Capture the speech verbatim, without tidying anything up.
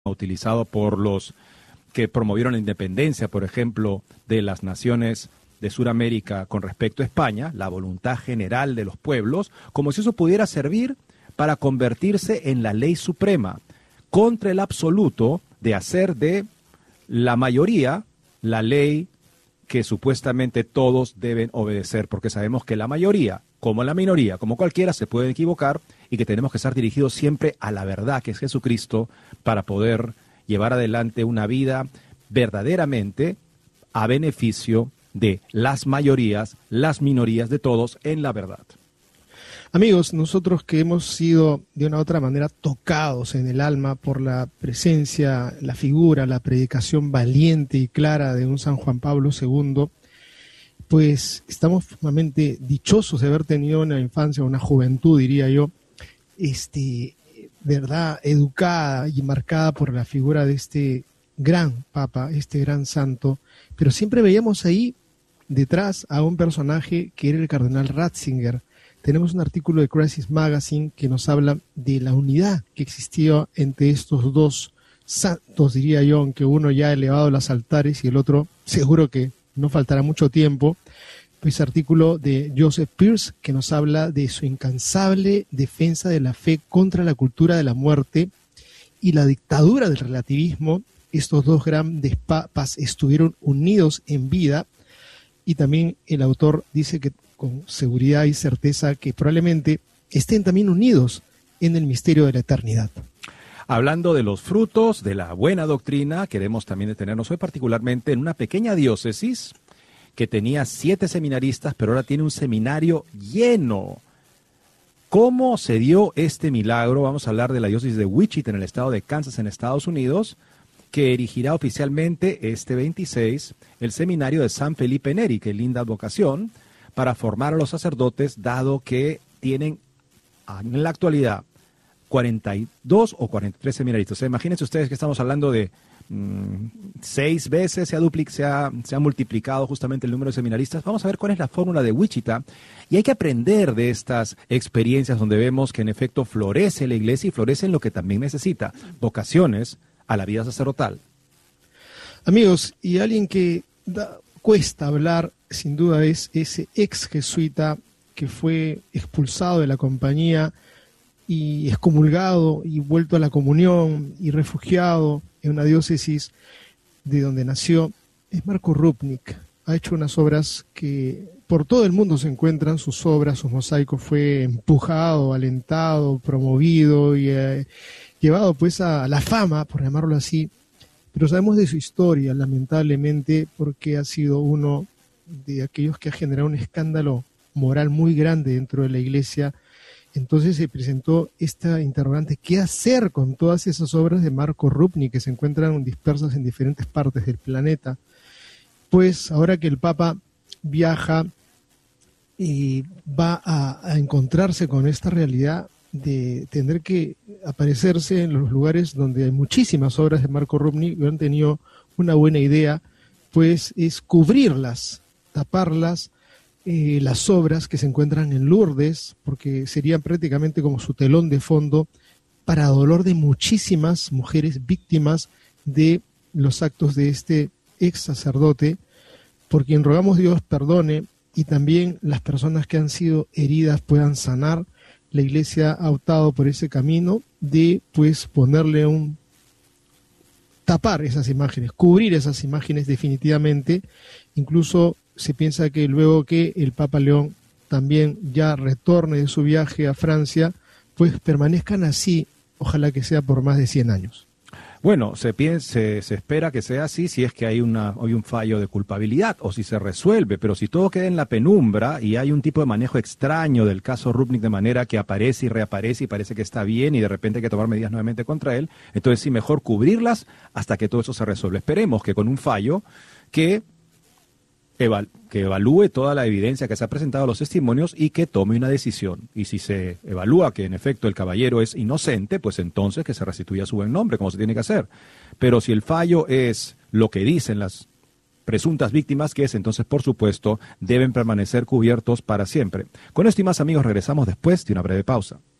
utilizado por los que promovieron la independencia, por ejemplo, de las naciones de Sudamérica con respecto a España, la voluntad general de los pueblos, como si eso pudiera servir para convertirse en la ley suprema, contra el absoluto de hacer de la mayoría la ley que supuestamente todos deben obedecer, porque sabemos que la mayoría, como la minoría, como cualquiera, se puede equivocar y que tenemos que estar dirigidos siempre a la verdad, que es Jesucristo, para poder llevar adelante una vida verdaderamente a beneficio de las mayorías, las minorías de todos en la verdad. Amigos, nosotros que hemos sido de una u otra manera tocados en el alma por la presencia, la figura, la predicación valiente y clara de un San Juan Pablo segundo, pues estamos sumamente dichosos de haber tenido una infancia, una juventud, diría yo, este, verdad, educada y marcada por la figura de este gran Papa, este gran santo, pero siempre veíamos ahí detrás a un personaje que era el cardenal Ratzinger. Tenemos un artículo de Crisis Magazine que nos habla de la unidad que existía entre estos dos santos, diría yo, aunque uno ya ha elevado los altares y el otro seguro que no faltará mucho tiempo. Pues artículo de Joseph Pearce que nos habla de su incansable defensa de la fe contra la cultura de la muerte y la dictadura del relativismo. Estos dos grandes papas estuvieron unidos en vida, y también el autor dice que con seguridad y certeza que probablemente estén también unidos en el misterio de la eternidad. Hablando de los frutos de la buena doctrina, queremos también detenernos hoy particularmente en una pequeña diócesis que tenía siete seminaristas, pero ahora tiene un seminario lleno. ¿Cómo se dio este milagro? Vamos a hablar de la diócesis de Wichita en el estado de Kansas, en Estados Unidos, que erigirá oficialmente este veintiséis el seminario de San Felipe Neri, que linda vocación, para formar a los sacerdotes, dado que tienen en la actualidad cuarenta y dos o cuarenta y tres seminaristas. O sea, imagínense ustedes que estamos hablando de mmm, seis veces se ha, duplic se, ha, se ha multiplicado justamente el número de seminaristas. Vamos a ver cuál es la fórmula de Wichita, y hay que aprender de estas experiencias donde vemos que en efecto florece la iglesia y florece en lo que también necesita, vocaciones a la vida sacerdotal. Amigos, y alguien que da, cuesta hablar, sin duda, es ese ex jesuita que fue expulsado de la compañía y excomulgado y vuelto a la comunión y refugiado en una diócesis de donde nació. Es Marco Rupnik. Ha hecho unas obras que por todo el mundo se encuentran, sus obras, sus mosaicos. Fue empujado, alentado, promovido y eh, llevado pues a la fama, por llamarlo así. Pero sabemos de su historia, lamentablemente, porque ha sido uno de aquellos que ha generado un escándalo moral muy grande dentro de la iglesia. Entonces se presentó esta interrogante: ¿qué hacer con todas esas obras de Marco Rupnik que se encuentran dispersas en diferentes partes del planeta? Pues ahora que el Papa viaja y va a, a encontrarse con esta realidad de tener que aparecerse en los lugares donde hay muchísimas obras de Marco Rupnik, y han tenido una buena idea, pues es cubrirlas, taparlas, eh, las obras que se encuentran en Lourdes, porque serían prácticamente como su telón de fondo para dolor de muchísimas mujeres víctimas de los actos de este ex sacerdote, por quien rogamos Dios perdone, y también las personas que han sido heridas puedan sanar. La iglesia ha optado por ese camino de pues ponerle un, tapar esas imágenes, cubrir esas imágenes definitivamente. Incluso se piensa que luego que el Papa León también ya retorne de su viaje a Francia, pues permanezcan así, ojalá que sea por más de cien años. Bueno, se, piensa, se, se espera que sea así si es que hay, una, hay un fallo de culpabilidad o si se resuelve, pero si todo queda en la penumbra y hay un tipo de manejo extraño del caso Rupnik de manera que aparece y reaparece y parece que está bien y de repente hay que tomar medidas nuevamente contra él, entonces sí, mejor cubrirlas hasta que todo eso se resuelva. Esperemos que con un fallo que... Eval que evalúe toda la evidencia que se ha presentado, los testimonios, y que tome una decisión. Y si se evalúa que en efecto el caballero es inocente, pues entonces que se restituya su buen nombre, como se tiene que hacer. Pero si el fallo es lo que dicen las presuntas víctimas, que es entonces, por supuesto, deben permanecer cubiertos para siempre. Con esto y más, amigos, regresamos después de una breve pausa.